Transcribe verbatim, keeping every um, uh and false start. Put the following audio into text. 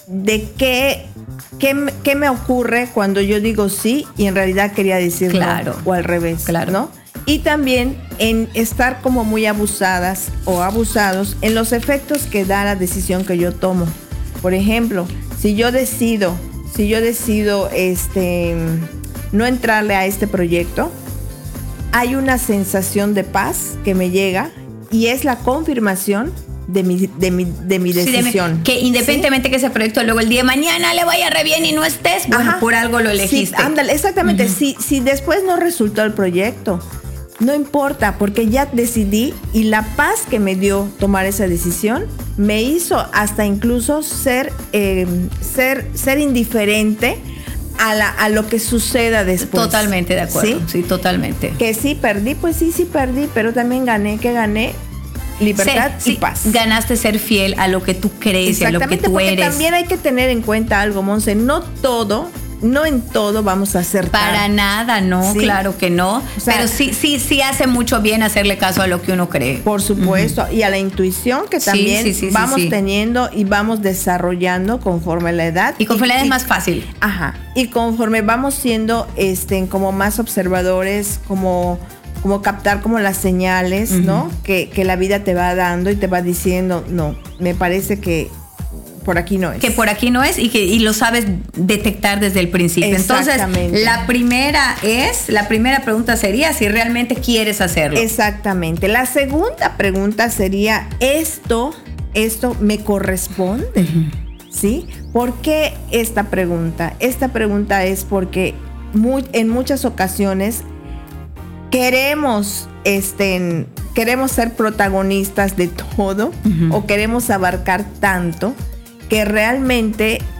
de qué, qué, me- qué me ocurre cuando yo digo sí y en realidad quería decir Claro. no, o al revés, Claro. ¿no? Y también en estar como muy abusadas o abusados en los efectos que da la decisión que yo tomo. Por ejemplo, si yo decido, si yo decido este, no entrarle a este proyecto, hay una sensación de paz que me llega y es la confirmación de mi, de mi, de mi Sí, de- decisión. que independientemente que ese proyecto luego el día de mañana le vaya re bien y no estés, bueno, Ajá. por algo lo elegiste. Sí, ándale, exactamente. Ujú. si, si después no resultó el proyecto, no importa, porque ya decidí y la paz que me dio tomar esa decisión me hizo hasta incluso ser, eh, ser, ser indiferente a, la, a lo que suceda después. Totalmente de acuerdo. ¿Sí? Sí, totalmente. Que sí perdí, pues sí, sí perdí, pero también gané, que gané libertad Sí, y sí, paz. Ganaste ser fiel a lo que tú crees y a lo que Exactamente, tú porque eres. también hay que tener en cuenta algo, Monse, no todo, no en todo vamos a acertar. Para nada, no, Sí. claro que no. O sea, pero sí, sí, sí hace mucho bien hacerle caso a lo que uno cree. Por supuesto, y a la intuición que Sí, también sí, sí, sí, vamos sí. teniendo y vamos desarrollando conforme la edad. Y con es más fácil. Ajá. Y conforme vamos siendo este, como más observadores, como, como captar como las señales, Ujú. ¿no? Que, que la vida te va dando y te va diciendo, no, me parece que por aquí no es. Que por aquí no es y que y lo sabes detectar desde el principio. Entonces, Exactamente. la primera es, la primera pregunta sería si realmente quieres hacerlo. Exactamente. La segunda pregunta sería, ¿esto, esto me corresponde? Ujú. ¿Sí? ¿Por qué esta pregunta? Esta pregunta es porque muy, en muchas ocasiones queremos, este, queremos ser protagonistas de todo Ujú. o queremos abarcar tanto que realmente